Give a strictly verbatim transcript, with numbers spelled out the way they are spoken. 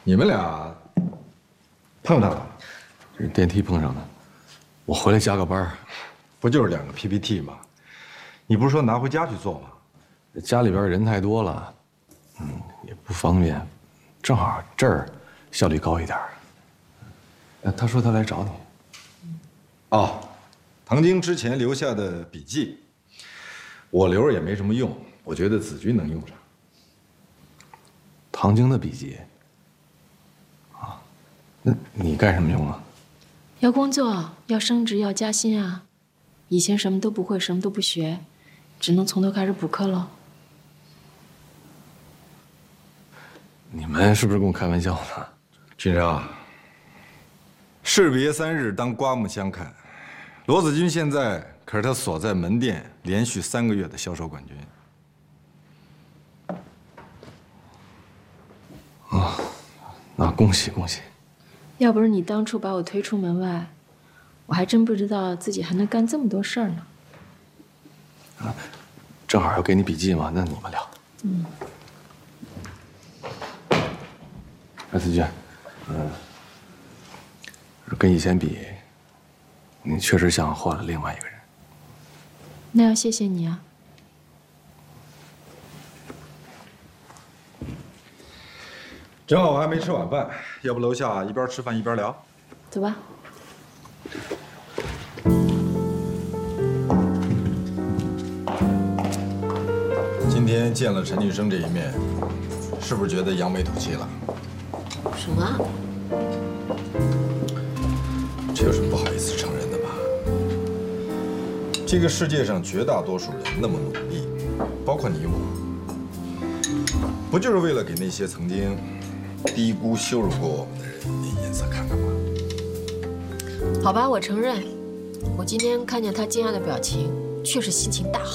你们俩碰上了？ 这是电梯碰上的。我回来加个班， 不就是两个 P P T 吗？你不是说拿回家去做吗？ 家里边人太多了，嗯，也不方便。正好这儿效率高一点。呃，他说他来找你。 哦，唐晶之前留下的笔记，我留着也没什么用，我觉得子君能用上。 唐晶的笔记。啊，那你干什么用啊？ 要工作，要升职，要加薪啊！以前什么都不会，什么都不学，只能从头开始补课喽。 你们是不是跟我开玩笑呢？ 君生，士别三日，当刮目相看。罗子君现在可是他所在门店连续三个月的销售冠军。 啊，那恭喜恭喜！ 要不是你当初把我推出门外，我还真不知道自己还能干这么多事儿呢。 啊，正好要给你笔记嘛，那你们聊。嗯。哎，子君，嗯，跟以前比，你确实像换了另外一个人。 那要谢谢你啊。 正好我还没吃晚饭，要不楼下一边吃饭一边聊？ 走吧。 今天见了陈俊生这一面，是不是觉得扬眉吐气了？ 什么？ 这有什么不好意思承认的吗？这个世界上绝大多数人那么努力，包括你我，不就是为了给那些曾经低估、羞辱过我们的人点颜色看看吗？ 好吧，我承认，我今天看见他惊讶的表情，确实心情大好。